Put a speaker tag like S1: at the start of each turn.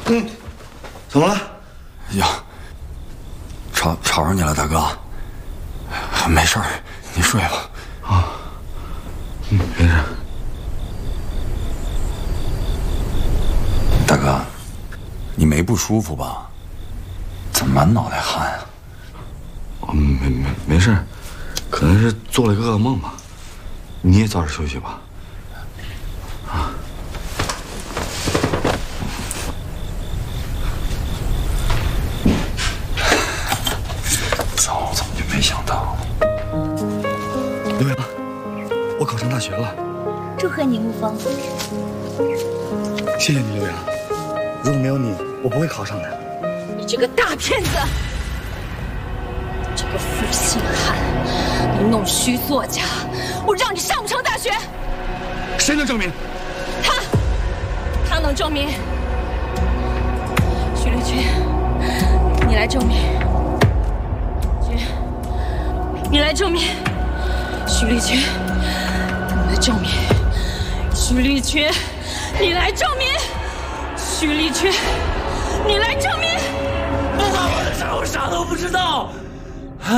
S1: 怎么了？
S2: 呀，吵着你了，大哥。没事儿，你睡吧。
S1: 啊，没事。
S2: 大哥，你没不舒服吧？怎么满脑袋汗啊？
S1: 没事，可能是做了一个噩梦吧。你也早点休息吧。啊。
S2: 早怎么就没想到？
S1: 刘洋，我考上大学了。
S3: 祝贺你，沐风。
S1: 谢谢你，刘洋。如果没有你，我不会考上的。
S3: 你这个大骗子！这个负心汉，你弄虚作假，我让你上不成大学。
S1: 谁能证明？
S3: 他能证明。徐立军，你来证明。你来证明。徐立军，你来证明。徐立军，你来证明。徐立军，你来证明。
S4: 不关我的事，我啥都不知道。